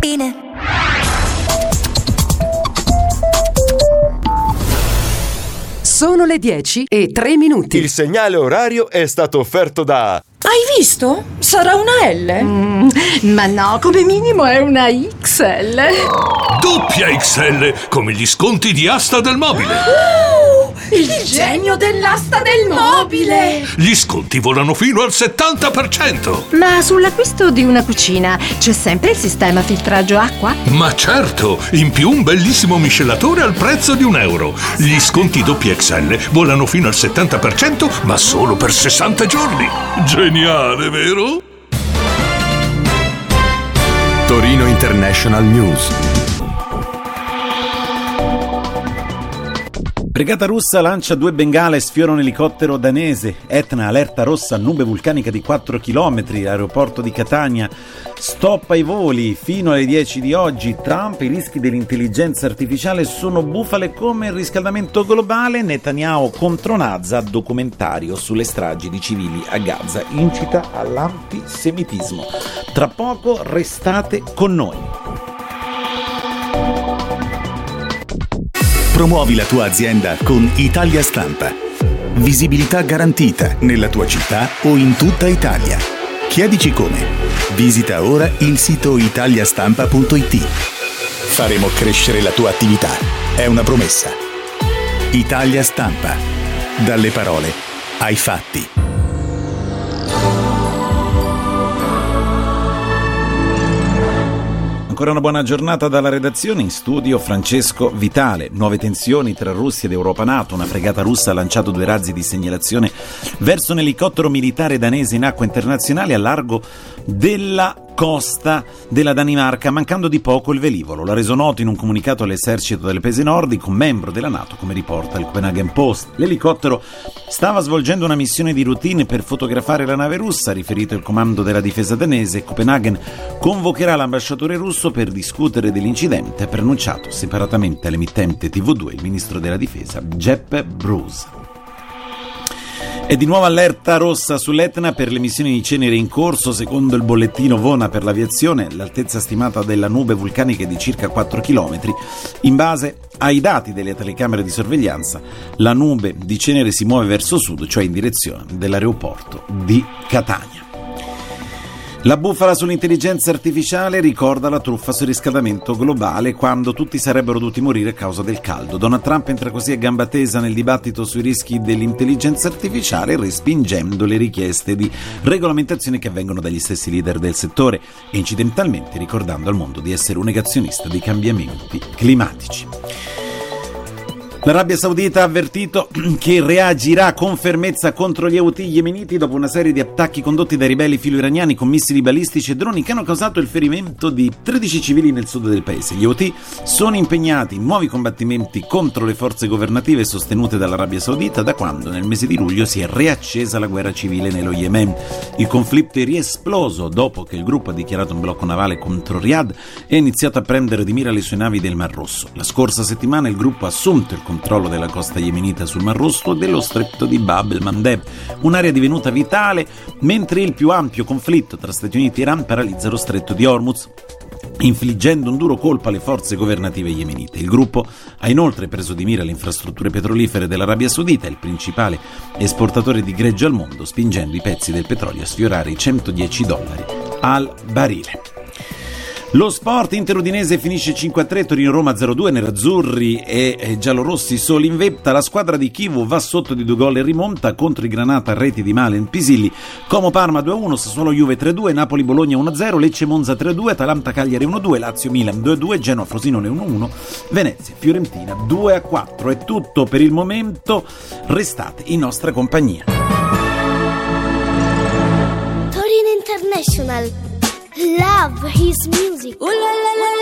Sono le 10:03. Il segnale orario è stato offerto da... Hai visto? Sarà una L? Ma no, come minimo è una XL. Doppia XL, come gli sconti di Asta del Mobile. Il genio dell'asta del mobile! Gli sconti volano fino al 70%. Ma sull'acquisto di una cucina c'è sempre il sistema filtraggio acqua? Ma certo, in più un bellissimo miscelatore al prezzo di €1. Gli sconti doppia XL volano fino al 70%, ma solo per 60 giorni. Geniale, vero? Torino International News. Brigata russa lancia 2 bengale e sfiora un elicottero danese. Etna, allerta rossa, nube vulcanica di 4 km. Aeroporto di Catania, stop ai voli fino alle 10 di oggi. Trump, i rischi dell'intelligenza artificiale sono bufale come il riscaldamento globale. Netanyahu contro Nazza, documentario sulle stragi di civili a Gaza, incita all'antisemitismo. Tra poco restate con noi. Promuovi la tua azienda con Italia Stampa. Visibilità garantita nella tua città o in tutta Italia. Chiedici come. Visita ora il sito italiastampa.it. Faremo crescere la tua attività. È una promessa. Italia Stampa. Dalle parole ai fatti. Ancora una buona giornata dalla redazione. In studio Francesco Vitale. Nuove tensioni tra Russia ed Europa NATO. Una fregata russa ha lanciato 2 razzi di segnalazione verso un elicottero militare danese in acque internazionali a largo della costa della Danimarca, mancando di poco il velivolo. L'ha reso noto in un comunicato all'esercito del paese nordico, un membro della NATO, come riporta il Copenhagen Post. L'elicottero stava svolgendo una missione di routine per fotografare la nave russa, ha riferito il comando della difesa danese. Copenhagen convocherà l'ambasciatore russo per discutere dell'incidente, ha preannunciato separatamente all'emittente TV2 il ministro della difesa Jeppe Bruce. E di nuovo allerta rossa sull'Etna per le emissioni di cenere in corso. Secondo il bollettino VONA per l'aviazione, l'altezza stimata della nube vulcanica è di circa 4 km. In base ai dati delle telecamere di sorveglianza, la nube di cenere si muove verso sud, cioè in direzione dell'aeroporto di Catania. La bufala sull'intelligenza artificiale ricorda la truffa sul riscaldamento globale, quando tutti sarebbero dovuti morire a causa del caldo. Donald Trump entra così a gamba tesa nel dibattito sui rischi dell'intelligenza artificiale, respingendo le richieste di regolamentazione che vengono dagli stessi leader del settore e incidentalmente ricordando al mondo di essere un negazionista dei cambiamenti climatici. L'Arabia Saudita ha avvertito che reagirà con fermezza contro gli Houthi yemeniti dopo una serie di attacchi condotti dai ribelli filo-iraniani con missili balistici e droni che hanno causato il ferimento di 13 civili nel sud del paese. Gli Houthi sono impegnati in nuovi combattimenti contro le forze governative sostenute dall'Arabia Saudita da quando nel mese di luglio si è riaccesa la guerra civile nello Yemen. Il conflitto è riesploso dopo che il gruppo ha dichiarato un blocco navale contro Riyadh e ha iniziato a prendere di mira le sue navi del Mar Rosso. La scorsa settimana il gruppo ha assunto il controllo della costa yemenita sul Mar Rosso e dello stretto di Bab el-Mandeb, un'area divenuta vitale mentre il più ampio conflitto tra Stati Uniti e Iran paralizza lo stretto di Hormuz, infliggendo un duro colpo alle forze governative yemenite. Il gruppo ha inoltre preso di mira le infrastrutture petrolifere dell'Arabia Saudita, il principale esportatore di greggio al mondo, spingendo i prezzi del petrolio a sfiorare i $110 al barile. Lo sport, Inter Udinese finisce 5-3, Torino-Roma 0-2, nerazzurri e giallorossi soli in vetta. La squadra di Chivu va sotto di 2 gol e rimonta contro i Granata a reti di Malen Pisilli. Como-Parma 2-1, Sassuolo-Juve 3-2, Napoli-Bologna 1-0, Lecce-Monza 3-2, Atalanta-Cagliari 1-2, Lazio-Milan 2-2, Genoa-Frosinone 1-1, Venezia-Fiorentina 2-4. È tutto per il momento, restate in nostra compagnia. Torino International. Love his music. Ooh la la la.